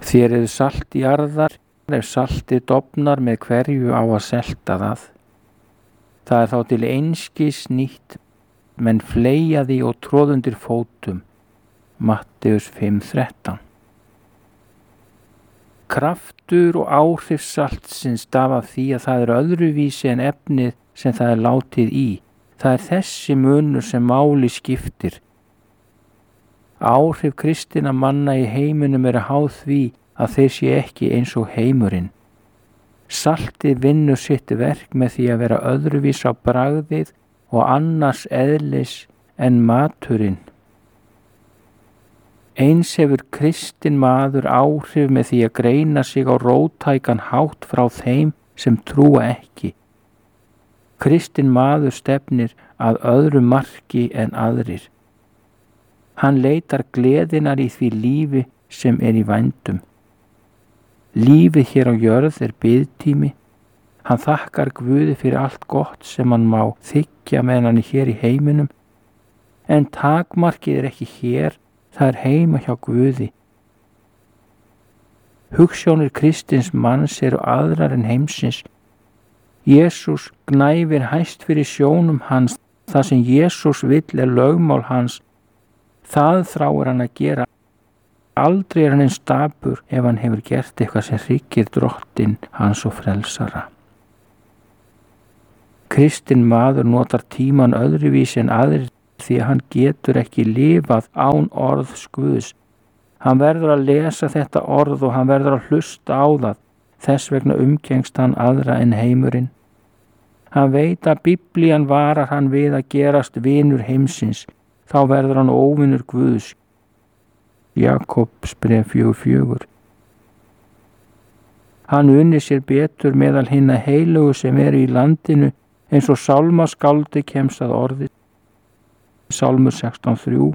Þér eruð salt jarðar, ef saltið dofnar með hverju á að selta það. Það er þá til einskis nýtt, menn fleygja því og troða undir fótum. Matteus 5:13. Kraftur og áhrif saltsins stafa af því að það er öðruvísi en efnið sem það er látið í. Það er þessi munur sem máli skiptir. Áhrif kristinna manna í heiminum eru háð því að þeir sé ekki eins og heimurinn. Saltið vinnur sitt verk með því að vera öðruvís á bragðið og annars eðlis en maturinn. Eins hefur kristinn maður áhrif með því að greina sig á róttækan hátt frá þeim sem trúa ekki. Kristinn maður stefnir að öðru marki en aðrir. Hann leitar gleðinar í því lífi sem er í vændum. Lífið hér á jörð er biðtími. Hann þakkar Guði fyrir allt gott sem hann má þiggja meðan hann er hér í heiminum. En takmarkið er ekki hér, það er heima hjá Guði. Hugsjónir kristins manns eru aðrar en heimsins. Jesús gnæfir hæst fyrir sjónum hans. Það sem Jesús vill er lögmál hans. Það þráir hann að gera. Aldrei er hann eins dapur ef hann hefur gert eitthvað sem hryggir drottinn hans og frelsara. Kristinn maður notar tíman öðruvísi en aðrir því að hann getur ekki lifað án orðs Guðs. Hann verður að lesa þetta orð og hann verður að hlusta á það. Þess vegna umgengst hann aðra en heimurinn. Hann veit að Biblían varar hann við að gerast vinur heimsins. Þá verður hann óvinur Guðs. Jakobsbréf 4:4. Hann unni sér betur meðal hinna heilugu sem eru í landinu eins og sálmaskáldi kemst að orði. Sálmur 16:3.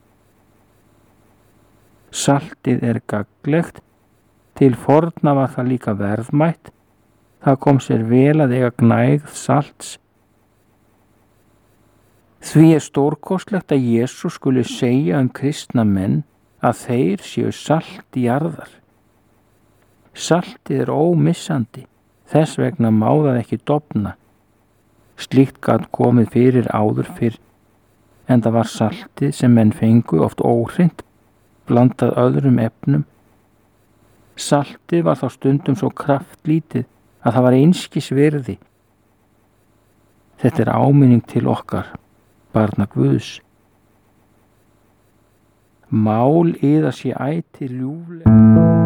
Saltið er gagnlegt, til forna var það líka verðmætt. Það kom sér vel að eiga gnægð salts. Því er stórkostlegt að Jesús skuli segja kristna menn að þeir séu salt jarðar. Saltið er ómissandi, þess vegna má það ekki dofna. Slíkt gat komið fyrir áður fyrr, en það var saltið sem menn fengu oft óhreint, blandað öðrum efnum. Saltið var þá stundum svo kraftlítið að það var einskis virði. Þetta er áminning til okkar, barna Guðs. Mál yðar sé ætíð ljúflegt.